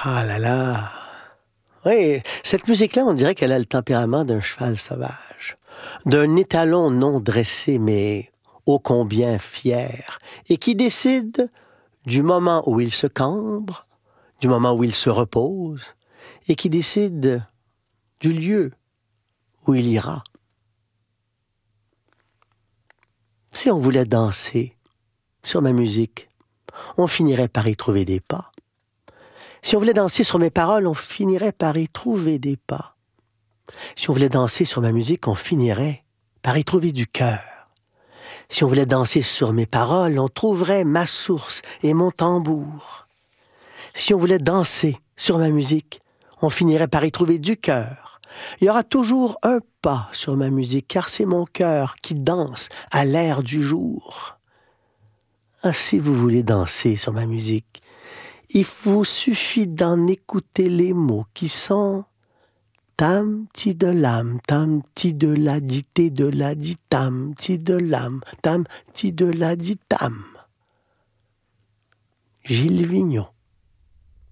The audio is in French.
Ah là là! Oui, cette musique-là, on dirait qu'elle a le tempérament d'un cheval sauvage, d'un étalon non dressé, mais ô combien fier, et qui décide du moment où il se cambre, du moment où il se repose, et qui décide du lieu où il ira. Si on voulait danser sur ma musique, on finirait par y trouver des pas. Si on voulait danser sur mes paroles, on finirait par y trouver des pas. Si on voulait danser sur ma musique, on finirait par y trouver du cœur. Si on voulait danser sur mes paroles, on trouverait ma source et mon tambour. Si on voulait danser sur ma musique, on finirait par y trouver du cœur. Il y aura toujours un pas sur ma musique, car c'est mon cœur qui danse à l'air du jour. Ah, si vous voulez danser sur ma musique, il vous suffit d'en écouter les mots qui sont tam, ti de l'âme, tam, ti de la di, té de la di, tam, ti de l'âme, tam, ti de la di, tam. Gilles Vigneault.